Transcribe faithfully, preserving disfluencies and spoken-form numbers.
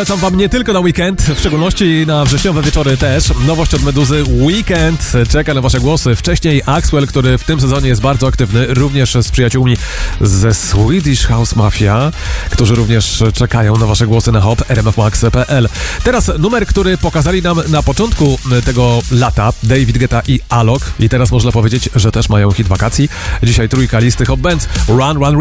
polecam wam nie tylko na weekend, w szczególności na wrześniowe wieczory też. Nowość od Meduzy, Weekend, czeka na wasze głosy. Wcześniej Axwell, który w tym sezonie jest bardzo aktywny, również z przyjaciółmi ze Swedish House Mafia, którzy również czekają na wasze głosy na hop r m f max kropka p l. Teraz numer, który pokazali nam na początku tego lata, David Guetta i Alok. I teraz można powiedzieć, że też mają hit wakacji. Dzisiaj trójka listy Hot Bands, Run Run